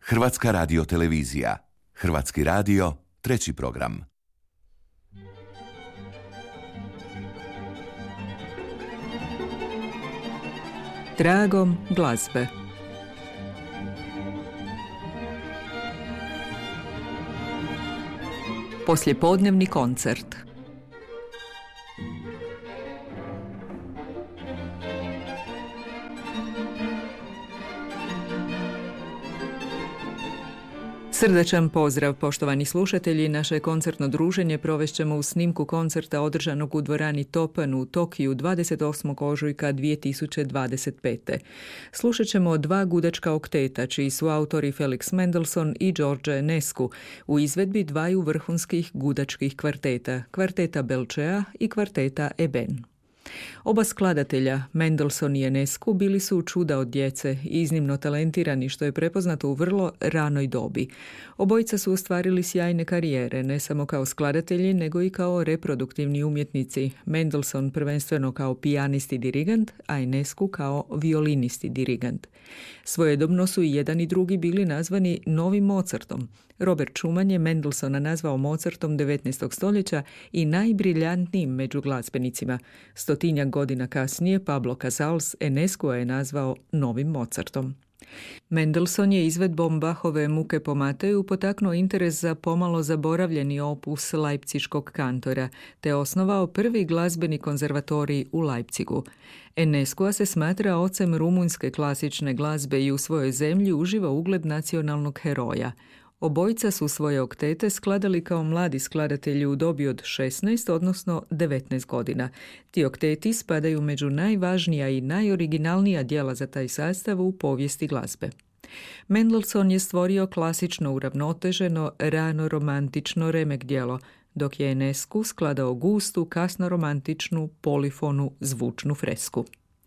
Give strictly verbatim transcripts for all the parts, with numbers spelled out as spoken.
Hrvatska radiotelevizija. Hrvatski radio, treći program. Tragom glazbe. Poslijepodnevni koncert. Srdačan pozdrav, poštovani slušatelji. Naše koncertno druženje provešćemo u snimku koncerta održanog u dvorani Topan u Tokiju dvadeset osmog ožujka dvije tisuće dvadeset pete. Slušat ćemo dva gudačka okteta, čiji su autori Felix Mendelssohn i George Enescu, u izvedbi dvaju vrhunskih gudačkih kvarteta, kvarteta Belcea i kvarteta Eben. Oba skladatelja, Mendelssohn i Enescu, bili su čuda od djece i iznimno talentirani, što je prepoznato u vrlo ranoj dobi. Obojica su ostvarili sjajne karijere, ne samo kao skladatelji, nego i kao reproduktivni umjetnici. Mendelssohn prvenstveno kao pijanist i dirigent, a Enescu kao violinist i dirigent. Svojedobno su i jedan i drugi bili nazvani novim Mozartom. Robert Schumann je Mendelssohna nazvao Mozartom devetnaestog stoljeća i najbriljantnijim među glazbenicima. Stotinjak godina kasnije Pablo Casals Enescua je nazvao novim Mozartom. Mendelssohn je izvedbom Bachove Muke po Mateju potaknuo interes za pomalo zaboravljeni opus leipziškog kantora, te osnovao prvi glazbeni konzervatorij u Leipzigu. Enescua se smatra ocem rumunjske klasične glazbe i u svojoj zemlji uživa ugled nacionalnog heroja. Obojica su svoje oktete skladali kao mladi skladatelji u dobi od šesnaest, odnosno devetnaest godina. Ti okteti spadaju među najvažnija i najoriginalnija djela za taj sastav u povijesti glazbe. Mendelssohn je stvorio klasično uravnoteženo, rano romantično remek djelo, dok je Enescu skladao gustu, kasno romantičnu, polifonu, zvučnu fresku.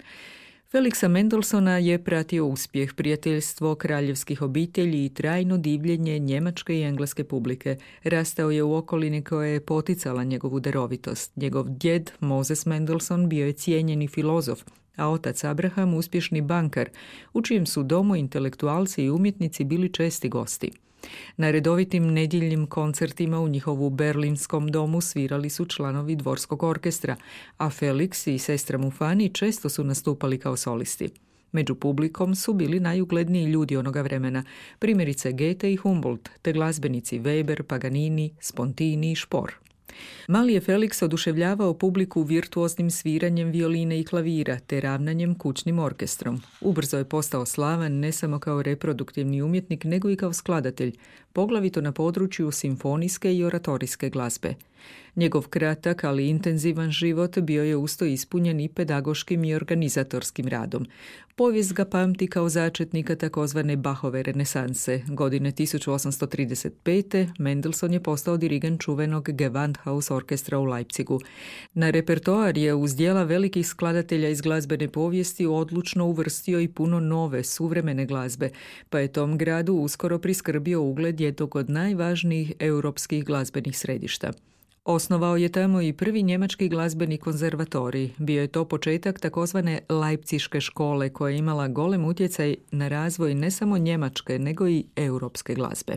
Felixa Mendelssohna je pratio uspjeh, prijateljstvo kraljevskih obitelji i trajno divljenje njemačke i engleske publike. Rastao je u okolini koja je poticala njegovu darovitost. Njegov djed Moses Mendelssohn bio je cijenjeni filozof, a otac Abraham uspješni bankar, u čijem su domu intelektualci i umjetnici bili česti gosti. Na redovitim nedjeljnim koncertima u njihovu berlinskom domu svirali su članovi dvorskog orkestra, a Felix i sestra mu Fanny često su nastupali kao solisti. Među publikom su bili najugledniji ljudi onoga vremena, primjerice Goethe i Humboldt, te glazbenici Weber, Paganini, Spontini i Spohr. Mali je Felix oduševljavao publiku virtuoznim sviranjem violine i klavira te ravnanjem kućnim orkestrom. Ubrzo je postao slavan ne samo kao reproduktivni umjetnik, nego i kao skladatelj, poglavito na području simfonijske i oratorijske glazbe. Njegov kratak, ali intenzivan život bio je usto ispunjen i pedagoškim i organizatorskim radom. Povijest ga pamti kao začetnika takozvane Bachove renesanse. Godine tisuću osamsto trideset pete. Mendelssohn je postao dirigent čuvenog Gewandhaus orkestra u Leipzigu. Na repertoar je uz djela velikih skladatelja iz glazbene povijesti odlučno uvrstio i puno nove, suvremene glazbe, pa je tom gradu uskoro priskrbio ugled jednog od najvažnijih europskih glazbenih središta. Osnovao je tamo i prvi njemački glazbeni konzervatorij. Bio je to početak takozvane Leipziške škole, koja je imala golem utjecaj na razvoj ne samo njemačke, nego i europske glazbe.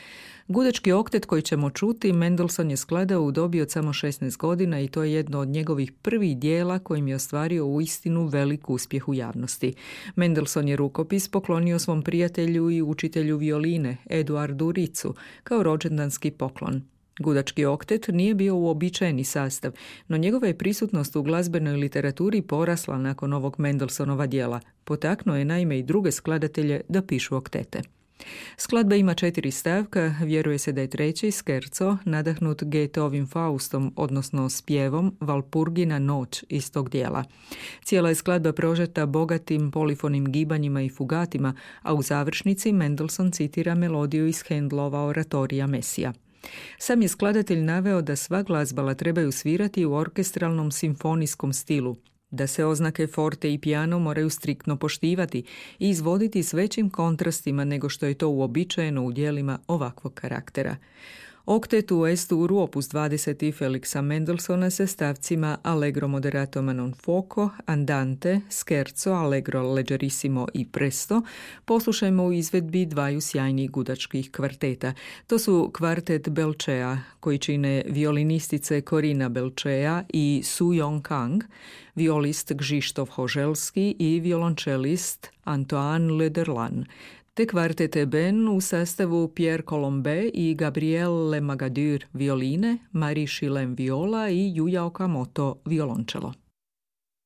Gudački oktet koji ćemo čuti Mendelssohn je skladao u dobi od samo šesnaest godina i to je jedno od njegovih prvih dijela kojim je ostvario uistinu velik uspjeh u javnosti. Mendelssohn je rukopis poklonio svom prijatelju i učitelju violine Eduardu Ritzu kao rođendanski poklon. Gudački oktet nije bio uobičajeni sastav, no njegova je prisutnost u glazbenoj literaturi porasla nakon ovog Mendelssohnova djela. Potaknuo je naime i druge skladatelje da pišu oktete. Skladba ima četiri stavka, vjeruje se da je treći, skerco, nadahnut Goetheovim Faustom, odnosno spjevom Valpurgina noć iz tog dijela. Cijela je skladba prožeta bogatim polifonim gibanjima i fugatima, a u završnici Mendelssohn citira melodiju iz Handelova oratorija Mesija. Sam je skladatelj naveo da sva glazbala trebaju svirati u orkestralnom simfonijskom stilu, da se oznake forte i piano moraju striktno poštivati i izvoditi s većim kontrastima nego što je to uobičajeno u djelima ovakvog karaktera. Oktet u S-dur opus dvadeset Felixa Mendelssohna sa stavcima Allegro moderato ma non fuoco, Andante, Scherzo, Allegro leggerissimo i Presto poslušajmo u izvedbi dvaju sjajnih gudačkih kvarteta. To su kvartet Belcea, koji čine violinistice Corina Belcea i Su Yong Kang, violist Krzysztof Hoželski i violončelist Antoine Lederlan, te kvartet Eben u sastavu Pierre Colombe i Gabrielle Magadur violine, Marie Chilem viola i Yuya Okamoto violončelo.